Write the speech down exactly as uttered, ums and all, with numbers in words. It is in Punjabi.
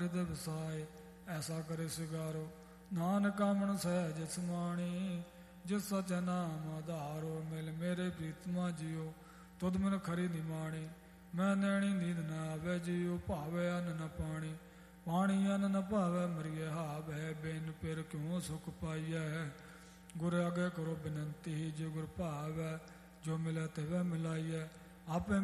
ਹਿਰਦੈ ਵਸਾਏ, ਐਸਾ ਕਰੇ ਸਿਗਾਰੋ ਨਾਨਕ ਮਨ ਸਹਿਜ ਸਮਾਣੀ। ਜਿਸ ਸਚ ਨਾਮ ਆਧਾਰੋ ਮਿਲ ਮੇਰੇ ਪ੍ਰੀਤਮਾ ਜੀਓ, ਤੁਧ ਮਨ ਖਰੀ ਨਿਮਾਣੀ। ਮੈਂ ਨੈਣੀ ਨੀਂਦ ਨ ਆਵੇ ਜੀਓ, ਭਾਵੇ ਅੰਨ ਨ ਪਾਣੀ। ਪਾਣੀ ਅੰਨ ਨ ਭਾਵੇ ਮਰੀਏ ਹਾਵੈ, ਬਿਨ ਪਿਰ ਕਿਉ ਸੁਖ ਪਾਈਐ। ਗੁਰ ਅਗੇ ਕਰੋ ਬਿਨੰਤੀ, ਜੇ ਗੁਰ ਭਾਵੈ ਜੋ ਮਿਲੈ ਤਿਵੈ ਮਿਲਾਈਐ। ਆਪੇ